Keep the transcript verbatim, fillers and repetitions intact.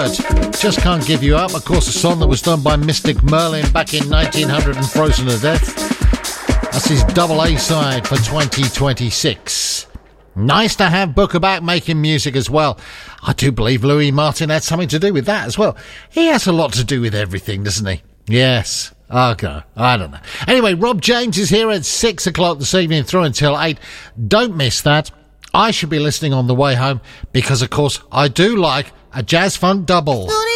Bird, Just Can't Give You Up. Of course, a song that was done by Mystic Merlin back in nineteen hundred and Frozen to Death. That's his double A side for twenty twenty-six. Nice to have Booker back making music as well. I do believe Louis Martin had something to do with that as well. He has a lot to do with everything, doesn't he? Yes. Okay. I don't know. Anyway, Rob James is here at six o'clock this evening through until eight. Don't miss that. I should be listening on the way home because, of course, I do like a jazz funk double.